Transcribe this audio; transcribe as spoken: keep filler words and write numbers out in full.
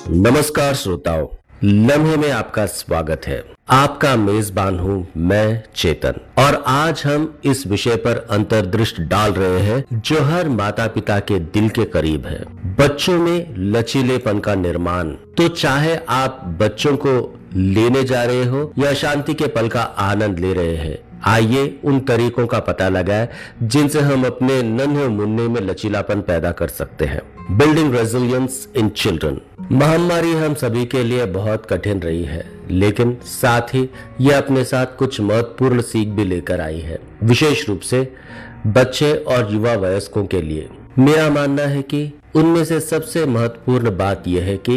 नमस्कार श्रोताओं, लम्हे में आपका स्वागत है। आपका मेजबान हूँ मैं चेतन और आज हम इस विषय पर अंतर्दृष्टि डाल रहे हैं जो हर माता पिता के दिल के करीब है, बच्चों में लचीलेपन का निर्माण। तो चाहे आप बच्चों को लेने जा रहे हो या शांति के पल का आनंद ले रहे हैं, आइए उन तरीकों का पता लगाएं जिनसे हम अपने नन्हे मुन्ने में लचीलापन पैदा कर सकते हैं। Building resilience in children. महामारी हम सभी के लिए बहुत कठिन रही है, लेकिन साथ ही यह अपने साथ कुछ महत्वपूर्ण सीख भी लेकर आई है, विशेष रूप से बच्चे और युवा वयस्कों के लिए। मेरा मानना है कि उनमें से सबसे महत्वपूर्ण बात यह है कि